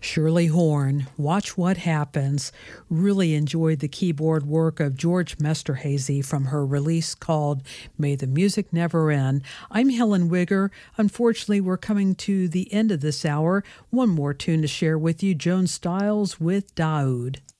Shirley Horn, Watch What Happens. Really enjoyed the keyboard work of George Mesterhazy from her release called May the Music Never End. I'm Helen Wigger. Unfortunately, we're coming to the end of this hour. One more tune to share with you, Joan Styles with Daoud.